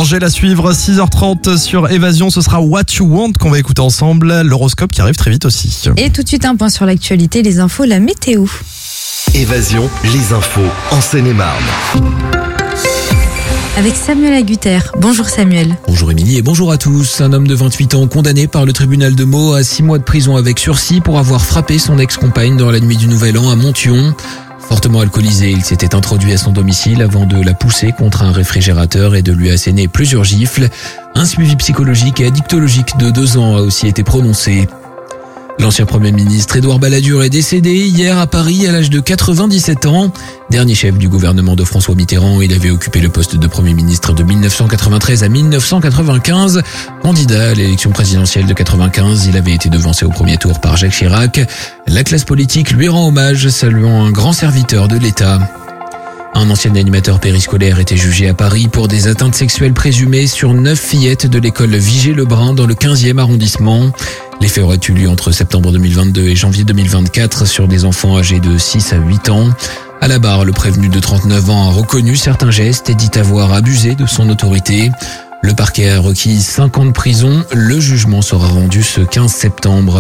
Angèle à suivre, 6h30 sur Évasion, ce sera What You Want qu'on va écouter ensemble. L'horoscope qui arrive très vite aussi. Et tout de suite un point sur l'actualité, les infos, la météo. Évasion, les infos en Seine-et-Marne. Avec Samuel Agutter. Bonjour Samuel. Bonjour Émilie et bonjour à tous. Un homme de 28 ans condamné par le tribunal de Meaux à 6 mois de prison avec sursis pour avoir frappé son ex-compagne dans la nuit du Nouvel An à Monthyon. Fortement alcoolisé, il s'était introduit à son domicile avant de la pousser contre un réfrigérateur et de lui asséner plusieurs gifles. Un suivi psychologique et addictologique de 2 ans a aussi été prononcé. L'ancien Premier ministre Édouard Balladur est décédé hier à Paris à l'âge de 97 ans. Dernier chef du gouvernement de François Mitterrand, il avait occupé le poste de Premier ministre de 1993 à 1995. Candidat à l'élection présidentielle de 95, il avait été devancé au premier tour par Jacques Chirac. La classe politique lui rend hommage, saluant un grand serviteur de l'État. Un ancien animateur périscolaire était jugé à Paris pour des atteintes sexuelles présumées sur 9 fillettes de l'école Vigée-Lebrun dans le 15e arrondissement. Les faits auraient eu lieu entre septembre 2022 et janvier 2024 sur des enfants âgés de 6 à 8 ans. À la barre, le prévenu de 39 ans a reconnu certains gestes et dit avoir abusé de son autorité. Le parquet a requis 5 ans de prison. Le jugement sera rendu ce 15 septembre.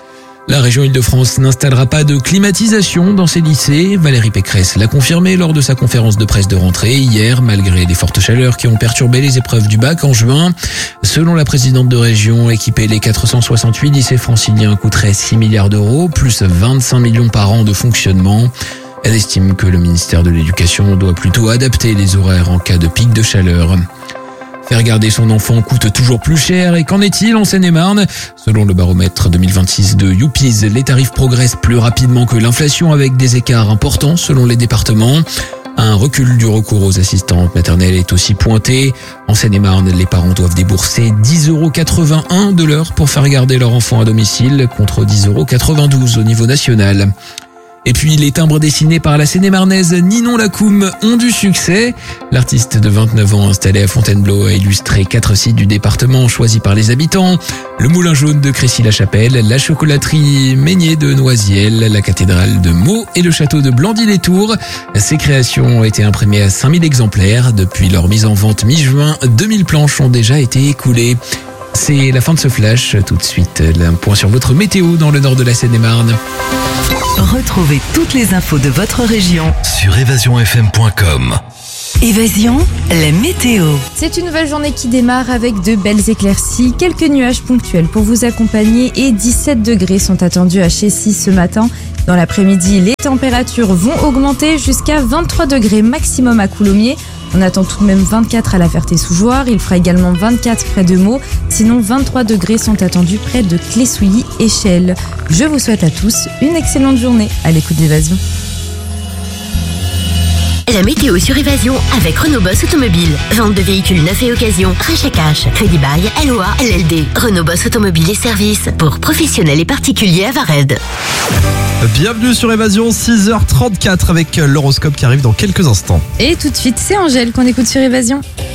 La région Île-de-France n'installera pas de climatisation dans ses lycées. Valérie Pécresse l'a confirmé lors de sa conférence de presse de rentrée hier, malgré les fortes chaleurs qui ont perturbé les épreuves du bac en juin. Selon la présidente de région, équiper les 468 lycées franciliens coûterait 6 milliards d'euros, plus 25 millions par an de fonctionnement. Elle estime que le ministère de l'Éducation doit plutôt adapter les horaires en cas de pic de chaleur. Faire garder son enfant coûte toujours plus cher, et qu'en est-il en Seine-et-Marne ? Selon le baromètre 2026 de Youpies, les tarifs progressent plus rapidement que l'inflation avec des écarts importants selon les départements. Un recul du recours aux assistantes maternelles est aussi pointé. En Seine-et-Marne, les parents doivent débourser 10,81 € de l'heure pour faire garder leur enfant à domicile contre 10,92 € au niveau national. Et puis, les timbres dessinés par la Seine-et-Marnaise Ninon Lacoume ont du succès. L'artiste de 29 ans installé à Fontainebleau a illustré 4 sites du département choisis par les habitants. Le Moulin Jaune de Crécy-la-Chapelle, la chocolaterie Meignier de Noisiel, la cathédrale de Meaux et le château de Blandy-les-Tours. Ces créations ont été imprimées à 5000 exemplaires. Depuis leur mise en vente mi-juin, 2000 planches ont déjà été écoulées. C'est la fin de ce flash. Tout de suite, un point sur votre météo dans le nord de la Seine-et-Marne. Retrouvez toutes les infos de votre région Sur évasionfm.com. Évasion, la météo. C'est une nouvelle journée qui démarre avec de belles éclaircies, quelques nuages ponctuels pour vous accompagner et 17 degrés sont attendus à Chessy ce matin. Dans l'après-midi, les températures vont augmenter jusqu'à 23 degrés maximum à Coulommiers. On attend tout de même 24 à la Ferté-sous-Jouarre, il fera également 24 près de Meaux, sinon 23 degrés sont attendus près de Clé-Souilly et Chelles. Je vous souhaite à tous une excellente journée à l'écoute d'Évasion. La météo sur Évasion avec Renault Boss Automobile. Vente de véhicules neufs et occasion, rachat cash, crédit bail, LOA, LLD. Renault Boss Automobile et services pour professionnels et particuliers à Vared. Bienvenue sur Évasion, 6h34 avec l'horoscope qui arrive dans quelques instants. Et tout de suite, c'est Angèle qu'on écoute sur Évasion.